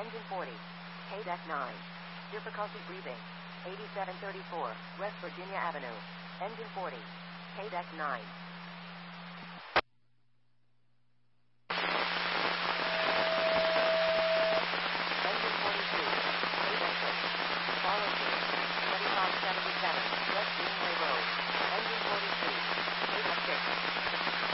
Engine 40. KDEC 9. Difficulty breathing. 8734, West Virginia Avenue. Engine 40. KDEC 9. Engine 42. KDEC 6. Follow through. 2577, West Greenway Road. Engine 42. KDEC 6.